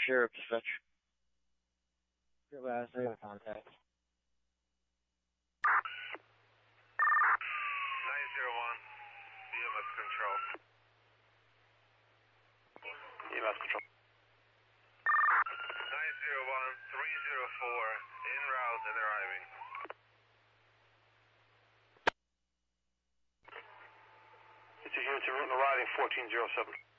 Sure, Stretch. Your last name contact. 901, EMS control. EMS control. 901, 304, en route and arriving. It's a unit to route and arriving 1407.